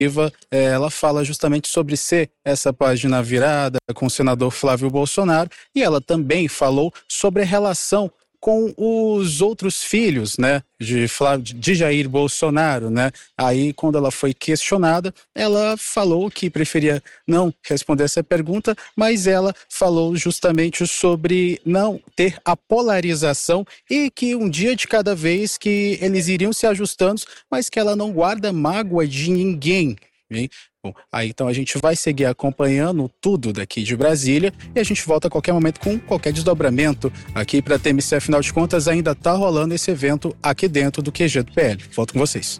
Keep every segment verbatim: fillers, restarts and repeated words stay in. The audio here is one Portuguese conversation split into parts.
ela fala justamente sobre ser essa página virada com o senador Flávio Bolsonaro, e ela também falou sobre a relação com os outros filhos, né, de, Flávio, de Jair Bolsonaro, né? Aí, quando ela foi questionada, ela falou que preferia não responder essa pergunta, mas ela falou justamente sobre não ter a polarização e que um dia de cada vez que eles iriam se ajustando, mas que ela não guarda mágoa de ninguém. Hein? Bom, aí então a gente vai seguir acompanhando tudo daqui de Brasília e a gente volta a qualquer momento com qualquer desdobramento aqui para a T M C. Afinal de contas, ainda está rolando esse evento aqui dentro do Q G do P L. Volto com vocês.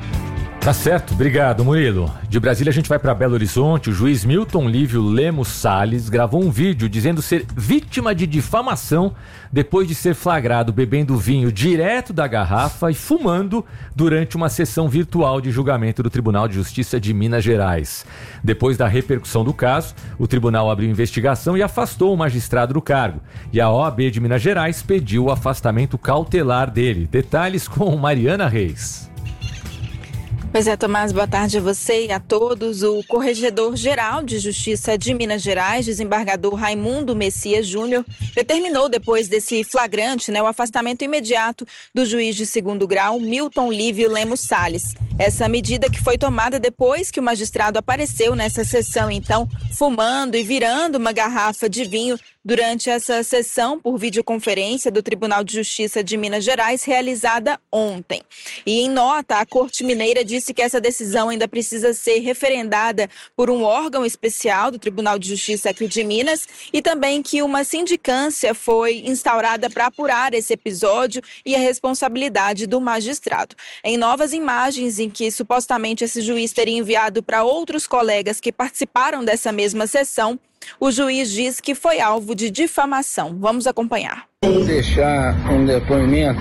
Tá certo, obrigado, Murilo. De Brasília a gente vai para Belo Horizonte. O juiz Milton Lívio Lemos Salles gravou um vídeo dizendo ser vítima de difamação depois de ser flagrado bebendo vinho direto da garrafa e fumando durante uma sessão virtual de julgamento do Tribunal de Justiça de Minas Gerais. Depois da repercussão do caso, o tribunal abriu investigação e afastou o magistrado do cargo. E a O A B de Minas Gerais pediu o afastamento cautelar dele. Detalhes com Mariana Reis. Pois é, Tomás, boa tarde a você e a todos. O Corregedor-Geral de Justiça de Minas Gerais, desembargador Raimundo Messias Júnior, determinou depois desse flagrante, né, o afastamento imediato do juiz de segundo grau, Milton Lívio Lemos Salles. Essa medida que foi tomada depois que o magistrado apareceu nessa sessão, então, fumando e virando uma garrafa de vinho durante essa sessão por videoconferência do Tribunal de Justiça de Minas Gerais, realizada ontem. E em nota, a Corte Mineira disse que essa decisão ainda precisa ser referendada por um órgão especial do Tribunal de Justiça aqui de Minas e também que uma sindicância foi instaurada para apurar esse episódio e a responsabilidade do magistrado. Em novas imagens em que supostamente esse juiz teria enviado para outros colegas que participaram dessa mesma sessão, o juiz diz que foi alvo de difamação. Vamos acompanhar. Vou deixar um depoimento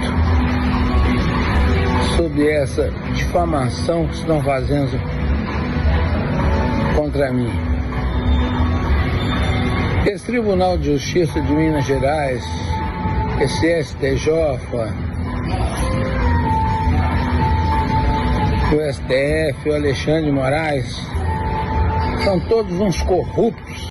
sobre essa difamação que estão fazendo contra mim. Esse Tribunal de Justiça de Minas Gerais, esse S T J, o S T F, o Alexandre de Moraes, são todos uns corruptos.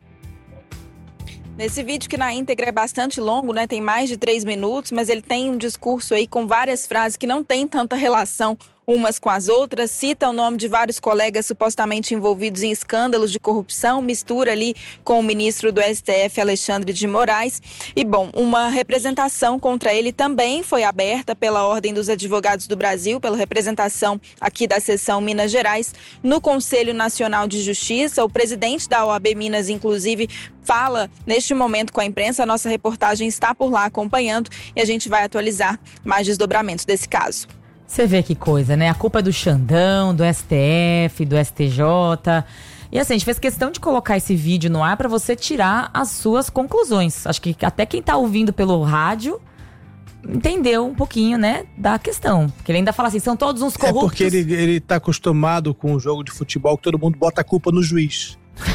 Nesse vídeo, que na íntegra é bastante longo, né? Tem mais de três minutos, mas ele tem um discurso aí com várias frases que não tem tanta relação umas com as outras, cita o nome de vários colegas supostamente envolvidos em escândalos de corrupção, mistura ali com o ministro do S T F, Alexandre de Moraes. E, bom, uma representação contra ele também foi aberta pela Ordem dos Advogados do Brasil, pela representação aqui da seção Minas Gerais, no Conselho Nacional de Justiça. O presidente da O A B Minas, inclusive, fala neste momento com a imprensa. A nossa reportagem está por lá acompanhando e a gente vai atualizar mais desdobramentos desse caso. Você vê que coisa, né? A culpa é do Xandão, do S T F, do S T J. E assim, a gente fez questão de colocar esse vídeo no ar para você tirar as suas conclusões. Acho que até quem tá ouvindo pelo rádio entendeu um pouquinho, né, da questão. Porque ele ainda fala assim, são todos uns corruptos. É porque ele, ele tá acostumado com o jogo de futebol que todo mundo bota a culpa no juiz.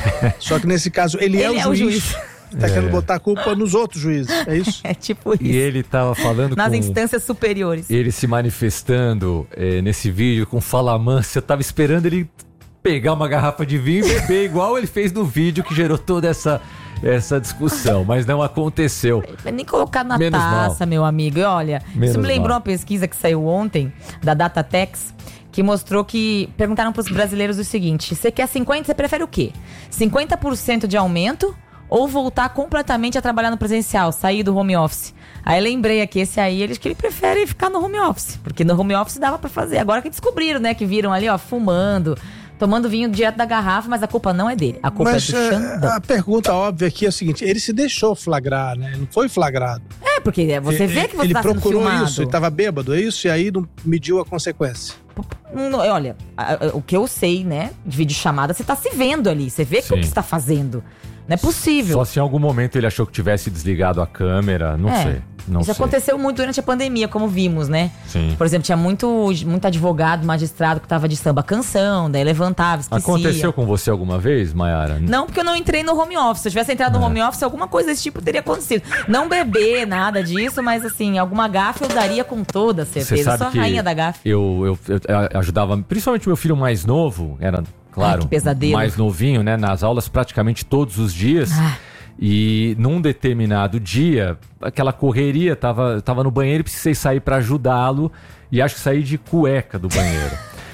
Só que nesse caso, ele, ele é, o, é juiz. o juiz. Tá é. querendo botar a culpa nos outros juízes, é isso? É tipo isso. E ele tava falando nas com... instâncias superiores. Ele se manifestando é, nesse vídeo com fala mansa. Eu tava esperando ele pegar uma garrafa de vinho e beber igual ele fez no vídeo que gerou toda essa, essa discussão. Mas não aconteceu. Nem colocar na Menos taça, mal. meu amigo. E olha, Menos isso me lembrou mal. uma pesquisa que saiu ontem, da Datatex, que mostrou que perguntaram pros brasileiros o seguinte: você quer cinquenta, você prefere o quê? cinquenta por cento de aumento ou voltar completamente a trabalhar no presencial, sair do home office? Aí lembrei aqui, esse aí, eles que ele prefere ficar no home office, porque no home office dava pra fazer. Agora que descobriram, né, que viram ali, ó, fumando, tomando vinho direto da garrafa, mas a culpa não é dele, a culpa mas, é do Xandão. A pergunta óbvia aqui é a seguinte: ele se deixou flagrar, né? Não foi flagrado. É, porque você ele, vê que você ele tá sendo procurou filmado. isso, ele tava bêbado, é isso? E aí não mediu a consequência. Não, olha, a, a, o que eu sei, né, de videochamada, você tá se vendo ali, você vê o que você tá fazendo. Não é possível. Só se em algum momento ele achou que tivesse desligado a câmera, não é. sei. Não Isso sei. aconteceu muito durante a pandemia, como vimos, né? Sim. Por exemplo, tinha muito, muito advogado, magistrado que tava de samba canção, daí levantava, esquecia. Aconteceu com você alguma vez, Mayara? Não, porque eu não entrei no home office. Se eu tivesse entrado no É. home office, alguma coisa desse tipo teria acontecido. Não beber, nada disso, mas assim, alguma gafe eu daria com toda certeza. Você sabe Eu sou que a rainha da gafe. Eu, eu, eu ajudava, principalmente meu filho mais novo, era, claro, Ai, que pesadelo. mais novinho, né? Nas aulas praticamente todos os dias. Ah. E num determinado dia, aquela correria, tava, tava no banheiro e precisei sair para ajudá-lo. E acho que saí de cueca do banheiro.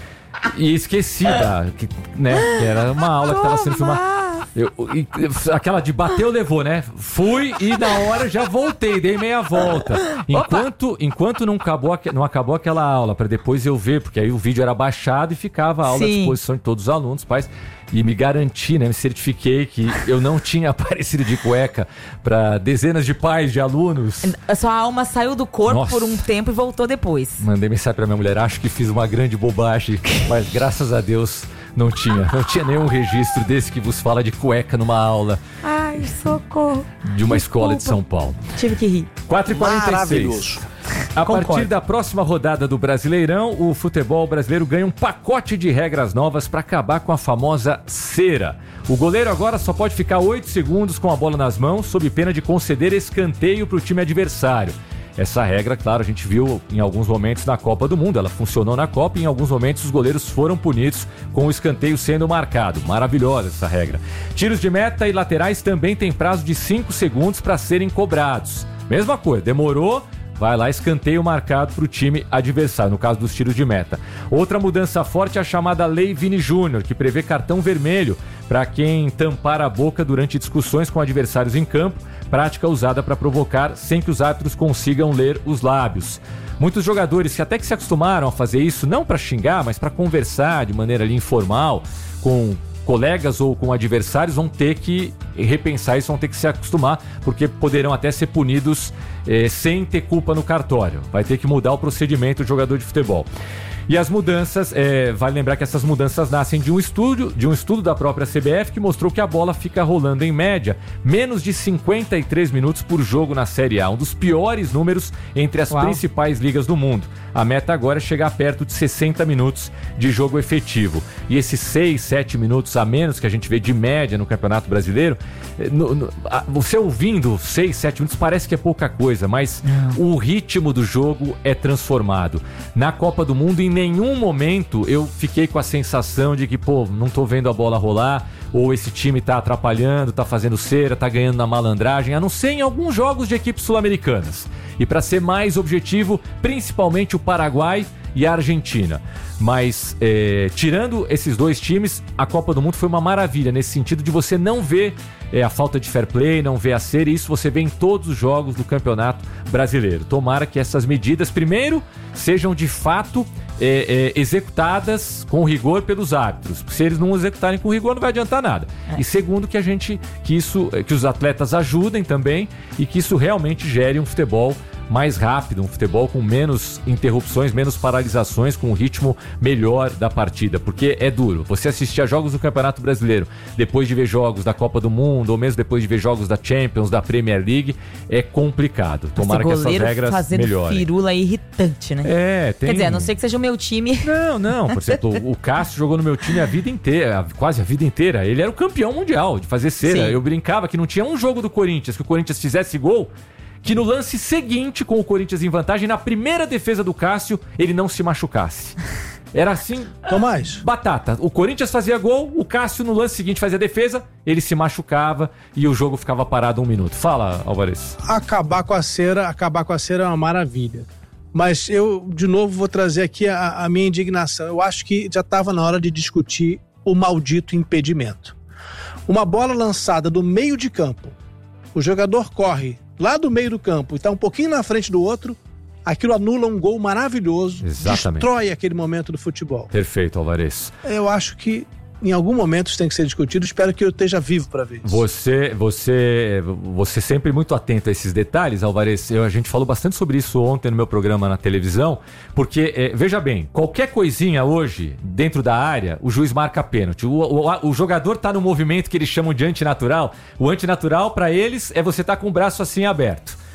E esqueci, da, que, né? Que era uma aula que estava sendo filmada. Eu, e, aquela de bateu, levou, né? Fui e na hora já voltei, dei meia volta. Enquanto, enquanto não, acabou, não acabou aquela aula, para depois eu ver, porque aí o vídeo era baixado e ficava a aula Sim. à disposição de todos os alunos, pais. E me garanti, né? Me certifiquei que eu não tinha aparecido de cueca para dezenas de pais, de alunos. A sua alma saiu do corpo Nossa. por um tempo e voltou depois. Mandei mensagem pra minha mulher, acho que fiz uma grande bobagem, mas graças a Deus não tinha. Não tinha nenhum registro desse que vos fala de cueca numa aula Ai, socorro. de uma Desculpa. escola de São Paulo. Tive que rir. quatro e quarenta e seis. Maravilhoso. A Concordo. partir da próxima rodada do Brasileirão, o futebol brasileiro ganha um pacote de regras novas para acabar com a famosa cera. O goleiro agora só pode ficar oito segundos com a bola nas mãos, sob pena de conceder escanteio para o time adversário. Essa regra, claro, a gente viu em alguns momentos na Copa do Mundo. Ela funcionou na Copa e em alguns momentos os goleiros foram punidos com o escanteio sendo marcado. Maravilhosa essa regra. Tiros de meta e laterais também têm prazo de cinco segundos para serem cobrados. Mesma coisa, demorou, vai lá, escanteio marcado para o time adversário, no caso dos tiros de meta. Outra mudança forte é a chamada Lei Vini Júnior, que prevê cartão vermelho para quem tampar a boca durante discussões com adversários em campo, prática usada para provocar sem que os árbitros consigam ler os lábios. Muitos jogadores que até que se acostumaram a fazer isso, não para xingar, mas para conversar de maneira ali informal com colegas ou com adversários, vão ter que repensar isso, vão ter que se acostumar, porque poderão até ser punidos eh, sem ter culpa no cartório. Vai ter que mudar o procedimento do jogador de futebol. E as mudanças, é, vale lembrar que essas mudanças nascem de um estudo, de um estudo da própria C B F que mostrou que a bola fica rolando em média menos de cinquenta e três minutos por jogo na Série A, um dos piores números entre as Uau. principais ligas do mundo. A meta agora é chegar perto de sessenta minutos de jogo efetivo. E esses seis, sete minutos a menos que a gente vê de média no Campeonato Brasileiro, no, no, a, você ouvindo seis, sete minutos parece que é pouca coisa, mas Não. o ritmo do jogo é transformado. Na Copa do Mundo, em nenhum momento eu fiquei com a sensação de que, pô, não tô vendo a bola rolar, ou esse time tá atrapalhando, tá fazendo cera, tá ganhando na malandragem, a não ser em alguns jogos de equipes sul-americanas. E para ser mais objetivo, principalmente o Paraguai e a Argentina. Mas, é, tirando esses dois times, a Copa do Mundo foi uma maravilha, nesse sentido de você não ver é, a falta de fair play, não ver a cera, e isso você vê em todos os jogos do Campeonato Brasileiro. Tomara que essas medidas, primeiro, sejam de fato é, é, executadas com rigor pelos árbitros. Se eles não executarem com rigor, não vai adiantar nada. É. E segundo, que a gente, que isso, que os atletas ajudem também e que isso realmente gere um futebol mais rápido, um futebol com menos interrupções, menos paralisações, com um ritmo melhor da partida, porque é duro. Você assistir a jogos do Campeonato Brasileiro, depois de ver jogos da Copa do Mundo, ou mesmo depois de ver jogos da Champions, da Premier League, é complicado. Tomara que essas regras fazendo melhorem. Firula irritante, né? É, tem... Quer dizer, a não ser que seja o meu time. Não, não. Por exemplo, o Cássio jogou no meu time a vida inteira, quase a vida inteira. Ele era o campeão mundial de fazer cera. Sim. Eu brincava que não tinha um jogo do Corinthians que o Corinthians fizesse gol, que no lance seguinte, com o Corinthians em vantagem, na primeira defesa do Cássio, ele não se machucasse. Era assim, Tomás, batata. O Corinthians fazia gol, o Cássio no lance seguinte fazia defesa, ele se machucava e o jogo ficava parado um minuto. Fala, Alvarez. Acabar com a cera, acabar com a cera é uma maravilha. Mas eu, de novo, vou trazer aqui a, a minha indignação. Eu acho que já estava na hora de discutir o maldito impedimento. Uma bola lançada do meio de campo, o jogador corre lá do meio do campo e está um pouquinho na frente do outro, aquilo anula um gol maravilhoso. Exatamente. Destrói aquele momento do futebol. Perfeito, Alvarez. Eu acho que em algum momento isso tem que ser discutido. Espero que eu esteja vivo para ver isso. Você, você, você sempre muito atento a esses detalhes, Alvarez. Eu, a gente falou bastante sobre isso ontem no meu programa na televisão, porque, é, veja bem, qualquer coisinha hoje, dentro da área, o juiz marca pênalti. O, o, o jogador tá no movimento que eles chamam de antinatural. O antinatural, para eles, é você estar tá com o braço assim aberto.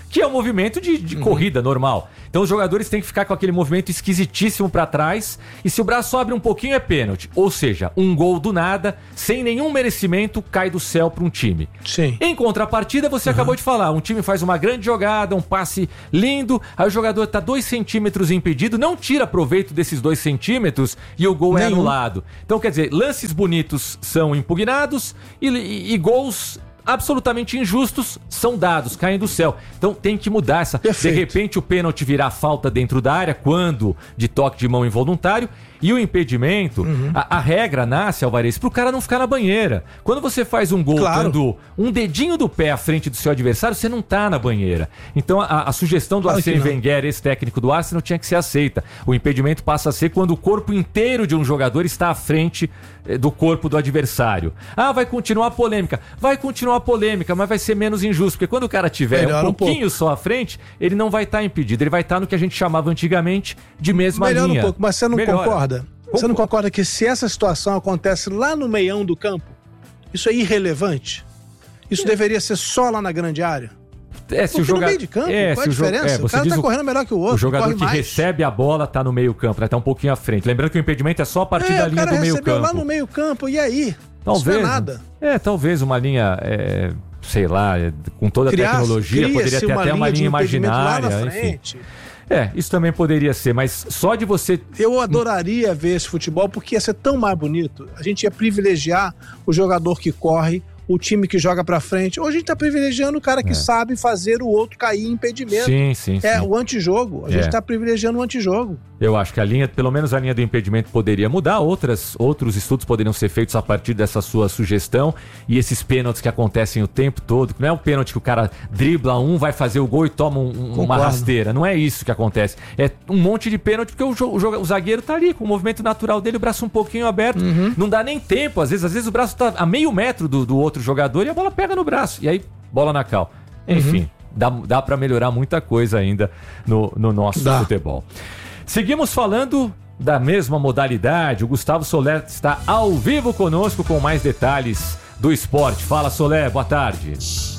que é um movimento de, de uhum. corrida normal. Então os jogadores têm que ficar com aquele movimento esquisitíssimo para trás, e se o braço abre um pouquinho é pênalti. Ou seja, um gol do nada, sem nenhum merecimento, cai do céu para um time. Sim. Em contrapartida, você uhum. acabou de falar, um time faz uma grande jogada, um passe lindo, aí o jogador está dois centímetros impedido, não tira proveito desses dois centímetros e o gol nenhum. É anulado. Então, quer dizer, lances bonitos são impugnados e, e, e gols absolutamente injustos são dados, caem do céu. Então tem que mudar essa. Perfeito. De repente o pênalti virar falta dentro da área, quando de toque de mão involuntário, e o impedimento, uhum. a, a regra nasce, Alvarez, pro cara não ficar na banheira. Quando você faz um gol claro. dando um dedinho do pé à frente do seu adversário, você não tá na banheira. Então a, a sugestão do claro Arsène Wenger, esse técnico do Arsenal, tinha que ser aceita. O impedimento passa a ser quando o corpo inteiro de um jogador está à frente eh, do corpo do adversário. Ah, vai continuar a polêmica. Vai continuar a polêmica, mas vai ser menos injusto, porque quando o cara tiver Melhor um pouquinho um só à frente, ele não vai estar tá impedido. Ele vai estar tá no que a gente chamava antigamente de mesma Melhor linha. Melhor um pouco, mas você não Melhora. concorda? Você não concorda que se essa situação acontece lá no meião do campo, isso é irrelevante? Isso é. deveria ser só lá na grande área? É, se o jogador... no meio de campo, é, qual é a diferença? É, o cara tá correndo melhor que o outro, o jogador que mais. recebe a bola tá no meio campo, né? Tá um pouquinho à frente. Lembrando que o impedimento é só a partir é, da linha do meio campo. O cara recebeu lá no meio campo, e aí? Talvez, isso não é nada. É, talvez uma linha... É... sei lá, com toda a Criar, tecnologia, poderia ter uma até uma linha imaginária, lá na frente. Enfim. É, isso também poderia ser, mas só de você... Eu adoraria ver esse futebol, porque ia ser tão mais bonito. A gente ia privilegiar o jogador que corre, o time que joga pra frente. Hoje a gente tá privilegiando o cara que é. sabe fazer o outro cair em impedimento. Sim, sim, É sim. o antijogo. A gente é. tá privilegiando o antijogo. Eu acho que a linha, pelo menos a linha do impedimento poderia mudar. Outras, outros estudos poderiam ser feitos a partir dessa sua sugestão. E esses pênaltis que acontecem o tempo todo, que não é um pênalti que o cara dribla um, vai fazer o gol e toma um, uma rasteira. Não é isso que acontece. É um monte de pênalti porque o, o, o zagueiro tá ali com o movimento natural dele, o braço um pouquinho aberto. Uhum. Não dá nem tempo. Às vezes, às vezes o braço tá a meio metro do, do outro jogador e a bola pega no braço. E aí, bola na cal. Enfim, uhum. dá, dá pra melhorar muita coisa ainda no, no nosso dá. futebol. Seguimos falando da mesma modalidade. O Gustavo Soler está ao vivo conosco com mais detalhes do esporte. Fala, Soler, boa tarde.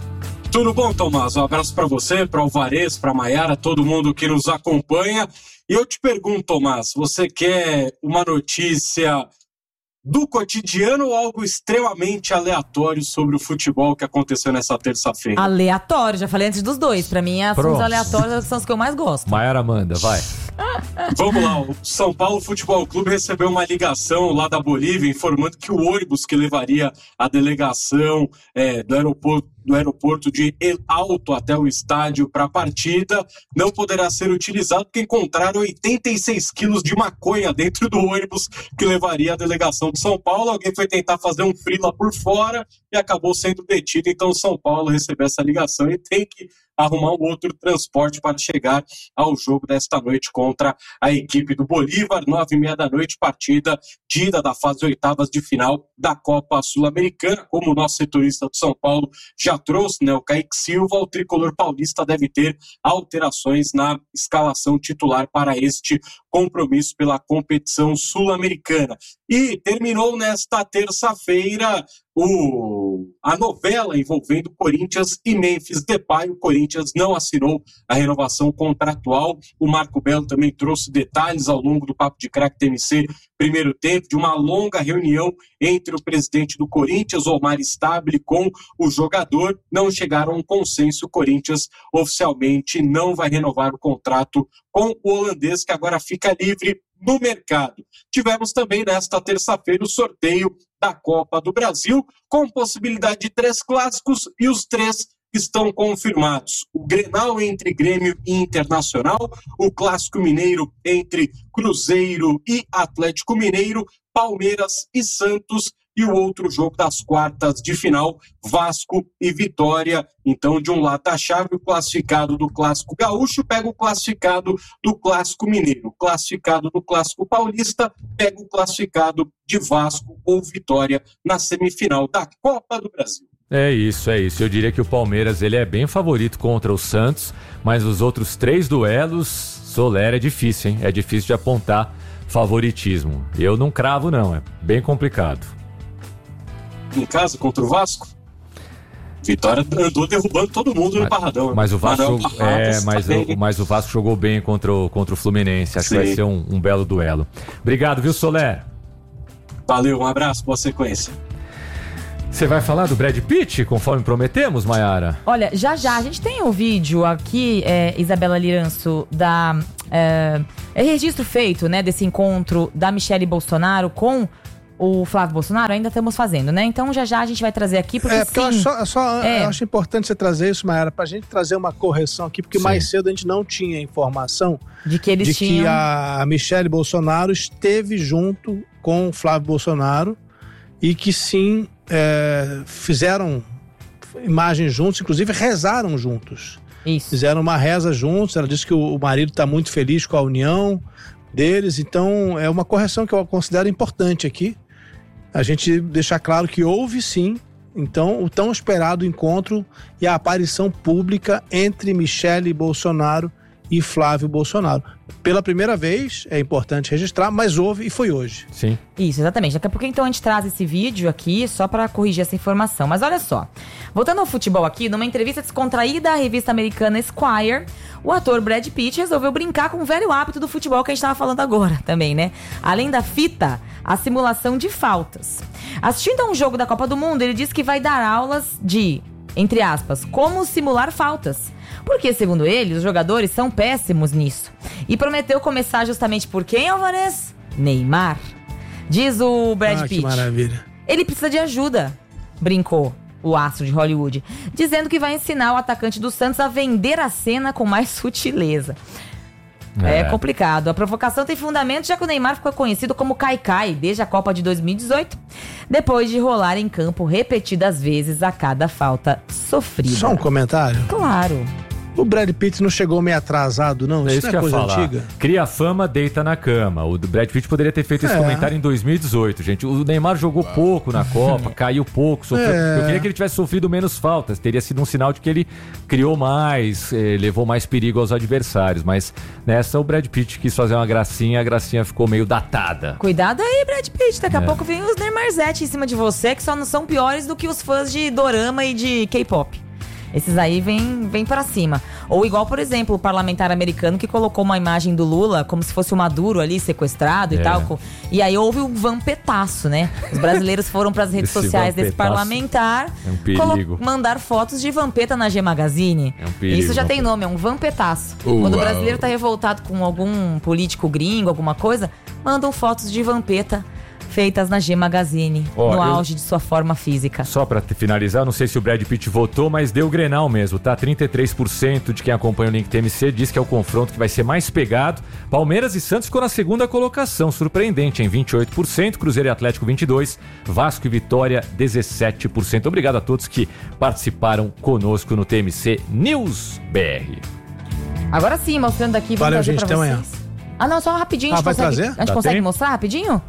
Tudo bom, Tomás? Um abraço para você, para o Alvarez, para a Maiara, todo mundo que nos acompanha. E eu te pergunto, Tomás, você quer uma notícia do cotidiano ou algo extremamente aleatório sobre o futebol que aconteceu nessa terça-feira? Aleatório, já falei antes dos dois. Pra mim, assuntos aleatórios são os que eu mais gosto. Maiara manda, vai. Vamos lá, o São Paulo Futebol Clube recebeu uma ligação lá da Bolívia informando que o ônibus que levaria a delegação é, do aeroporto do aeroporto de El Alto até o estádio para a partida não poderá ser utilizado porque encontraram oitenta e seis quilos de maconha dentro do ônibus que levaria a delegação de São Paulo. Alguém foi tentar fazer um frila por fora e acabou sendo detido. Então São Paulo recebeu essa ligação e tem que arrumar um outro transporte para chegar ao jogo desta noite contra a equipe do Bolívar, nove e meia da noite, partida de ida da fase oitavas de final da Copa Sul-Americana. Como o nosso setorista do São Paulo já trouxe, né, o Kaique Silva, o tricolor paulista deve ter alterações na escalação titular para este compromisso pela competição sul-americana. E terminou nesta terça-feira o, a novela envolvendo Corinthians e Memphis Depay. O Corinthians não assinou a renovação contratual. O Marco Belo também trouxe detalhes ao longo do Papo de Craque T M C primeiro tempo, de uma longa reunião entre o presidente do Corinthians, Omar Stabile, com o jogador. Não chegaram a um consenso. O Corinthians oficialmente não vai renovar o contrato com o holandês, que agora fica livre no mercado. Tivemos também nesta terça-feira o sorteio da Copa do Brasil, com possibilidade de três clássicos, e os três estão confirmados. O Grenal entre Grêmio e Internacional, o Clássico Mineiro entre Cruzeiro e Atlético Mineiro, Palmeiras e Santos, e o outro jogo das quartas de final, Vasco e Vitória. Então, de um lado da chave, o classificado do Clássico Gaúcho pega o classificado do Clássico Mineiro. O classificado do Clássico Paulista pega o classificado de Vasco ou Vitória na semifinal da Copa do Brasil. É isso, é isso. Eu diria que o Palmeiras ele é bem favorito contra o Santos, mas os outros três duelos, Soler, é difícil, hein? É difícil de apontar favoritismo. Eu não cravo, não. É bem complicado. Em casa contra o Vasco? Vitória andou derrubando todo mundo mas, no Barradão. Mas o Vasco, Barradão, jogou, é, mas, o, mas o Vasco jogou bem contra o, contra o Fluminense. Acho Sim. que vai ser um, um belo duelo. Obrigado, viu, Soler? Valeu, um abraço, boa sequência. Você vai falar do Brad Pitt, conforme prometemos, Mayara? Olha, já já, a gente tem um vídeo aqui, é, Isabela Liranço, da... É, é registro feito, né, desse encontro da Michele Bolsonaro com o Flávio Bolsonaro, ainda estamos fazendo, né? Então já já a gente vai trazer aqui, porque É, porque sim, eu, acho, só, só, é, eu acho importante você trazer isso, Mayara, pra gente trazer uma correção aqui, porque sim. mais cedo a gente não tinha informação de que eles de tinham... que a Michele Bolsonaro esteve junto com o Flávio Bolsonaro e que sim, é, fizeram imagens juntos, inclusive rezaram juntos. Isso. Fizeram uma reza juntos, ela disse que o, o marido está muito feliz com a união deles, então é uma correção que eu considero importante aqui. A gente deixar claro que houve sim, então, o tão esperado encontro e a aparição pública entre Michele Bolsonaro e Flávio Bolsonaro. Pela primeira vez, é importante registrar, mas houve e foi hoje. Sim. Isso, exatamente. Daqui a pouco então a gente traz esse vídeo aqui só para corrigir essa informação. Mas olha só, voltando ao futebol aqui, numa entrevista descontraída à revista americana Esquire, o ator Brad Pitt resolveu brincar com o velho hábito do futebol que a gente estava falando agora também, né? Além da fita, a simulação de faltas. Assistindo a um jogo da Copa do Mundo, ele disse que vai dar aulas de, entre aspas, como simular faltas. Porque, segundo ele, os jogadores são péssimos nisso. E prometeu começar justamente por quem, Alvarez? Neymar. Diz o Brad ah, Pitt. Que maravilha. Ele precisa de ajuda, brincou o astro de Hollywood, dizendo que vai ensinar o atacante do Santos a vender a cena com mais sutileza. É. é complicado. A provocação tem fundamento, já que o Neymar ficou conhecido como Caicai desde a Copa de dois mil e dezoito, depois de rolar em campo repetidas vezes a cada falta sofrida. Só um comentário? Claro. O Brad Pitt não chegou meio atrasado, não? É isso, isso não que é eu coisa ia falar. antiga? Cria fama, deita na cama. O Brad Pitt poderia ter feito esse É. comentário em dois mil e dezoito, gente. O Neymar jogou pouco na Copa, caiu pouco, sofreu. É. Eu queria que ele tivesse sofrido menos faltas. Teria sido um sinal de que ele criou mais, eh, levou mais perigo aos adversários. Mas nessa, o Brad Pitt quis fazer uma gracinha, a gracinha ficou meio datada. Cuidado aí, Brad Pitt. Daqui a É. pouco vem os Neymarzete em cima de você, que só não são piores do que os fãs de dorama e de K-pop. Esses aí vêm vem pra cima. Ou igual, por exemplo, o parlamentar americano que colocou uma imagem do Lula como se fosse o Maduro ali, sequestrado É. e tal. E aí houve o vampetaço, né? Os brasileiros foram pras redes Esse sociais desse vampetaço parlamentar é um perigo. colo- mandar fotos de vampeta na G Magazine. É um perigo, Isso já tem vampeta. nome, é um vampetaço. Uau. Quando o brasileiro tá revoltado com algum político gringo, alguma coisa, mandam fotos de vampeta feitas na G Magazine, Ó, no eu- auge de sua forma física. Só pra te finalizar, não sei se o Brad Pitt votou, mas deu Grenal mesmo, tá? trinta e três por cento de quem acompanha o Link T M C diz que é o confronto que vai ser mais pegado. Palmeiras e Santos ficou na segunda colocação, surpreendente, em vinte e oito por cento, Cruzeiro e Atlético vinte e dois por cento, Vasco e Vitória dezessete por cento. Obrigado a todos que participaram conosco no T M C News B R. Agora sim, mostrando aqui, vamos Valeu, trazer gente, pra até vocês. Ah, não, só rapidinho. Ah, a gente vai consegue, trazer? A gente Dá consegue tempo? mostrar rapidinho?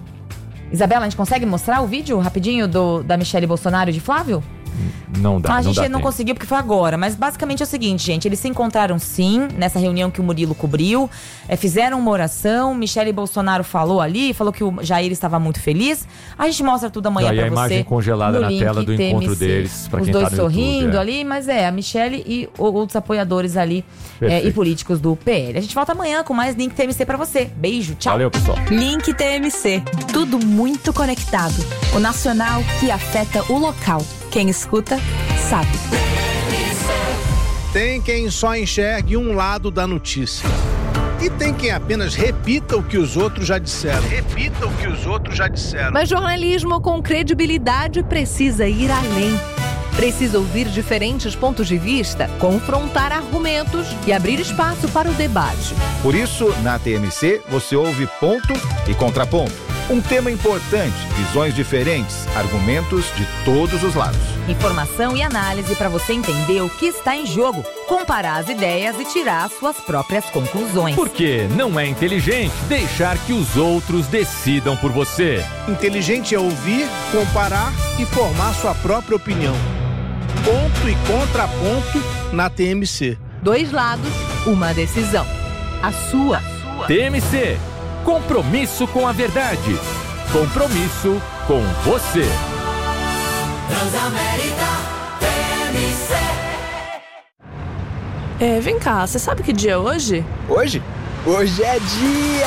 Isabela, a gente consegue mostrar o vídeo rapidinho do, da Michele Bolsonaro e de Flávio? Não dá, a não gente dá não tempo. conseguiu porque foi agora, mas basicamente é o seguinte, gente, eles se encontraram sim, nessa reunião que o Murilo cobriu, é, fizeram uma oração, Michele Bolsonaro falou ali, falou que o Jair estava muito feliz, a gente mostra tudo amanhã Daí pra a você. imagem congelada no na link tela do T M C. encontro deles, pra Os quem dois tá no YouTube, sorrindo é. ali, mas é, a Michele e o- outros apoiadores ali é, e Perfeito. políticos do P L. A gente volta amanhã com mais Link T M C pra você. Beijo, tchau. Valeu, pessoal. Link T M C. Tudo muito conectado. O nacional que afeta o local. Quem escuta, sabe. Tem quem só enxergue um lado da notícia. E tem quem apenas repita o que os outros já disseram. Repita o que os outros já disseram. Mas jornalismo com credibilidade precisa ir além. Precisa ouvir diferentes pontos de vista, confrontar argumentos e abrir espaço para o debate. Por isso, na T M C, você ouve ponto e contraponto. Um tema importante, visões diferentes, argumentos de todos os lados. Informação e análise para você entender o que está em jogo, comparar as ideias e tirar as suas próprias conclusões. Porque não é inteligente deixar que os outros decidam por você. Inteligente é ouvir, comparar e formar sua própria opinião. Ponto e contraponto na T M C. Dois lados, uma decisão. A sua. T M C. Compromisso com a verdade. Compromisso com você. Transamérica. M C. É, vem cá, você sabe que dia é hoje? Hoje? Hoje é dia